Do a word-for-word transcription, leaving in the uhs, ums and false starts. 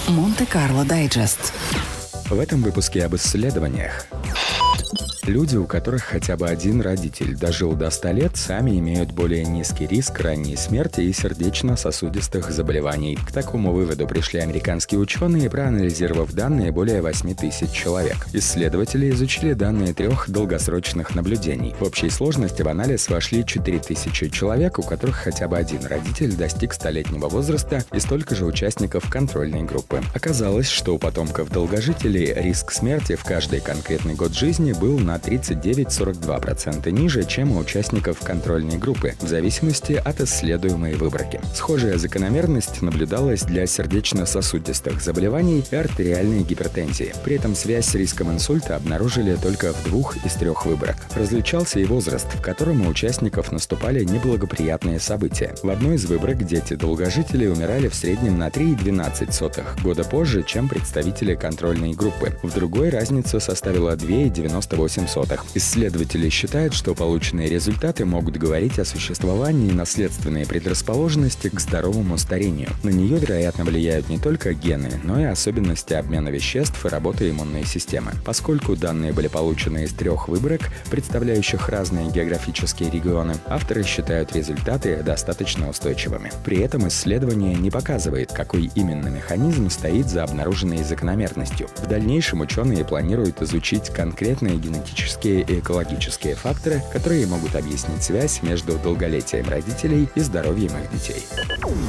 Монте-Карло Дайджест. В этом выпуске об исследованиях. Люди, у которых хотя бы один родитель дожил до ста лет, сами имеют более низкий риск ранней смерти и сердечно-сосудистых заболеваний. К такому выводу пришли американские ученые, проанализировав данные более восьми тысяч человек. Исследователи изучили данные трех долгосрочных наблюдений. В общей сложности в анализ вошли четыре тысячи человек, у которых хотя бы один родитель достиг столетнего возраста, и столько же участников контрольной группы. Оказалось, что у потомков долгожителей риск смерти в каждый конкретный год жизни был на тридцать девять - сорок два процента ниже, чем у участников контрольной группы, в зависимости от исследуемой выборки. Схожая закономерность наблюдалась для сердечно-сосудистых заболеваний и артериальной гипертензии. При этом связь с риском инсульта обнаружили только в двух из трех выборок. Различался и возраст, в котором у участников наступали неблагоприятные события. В одной из выборок дети-долгожители умирали в среднем на три целых двенадцать сотых года позже, чем представители контрольной группы. В другой разница составила две целых девяносто восемь сотых. Исследователи считают, что полученные результаты могут говорить о существовании наследственной предрасположенности к здоровому старению. На нее, вероятно, влияют не только гены, но и особенности обмена веществ и работы иммунной системы. Поскольку данные были получены из трех выборок, представляющих разные географические регионы, авторы считают результаты достаточно устойчивыми. При этом исследование не показывает, какой именно механизм стоит за обнаруженной закономерностью. В дальнейшем ученые планируют изучить конкретные генетические и экологические факторы, которые могут объяснить связь между долголетием родителей и здоровьем их детей.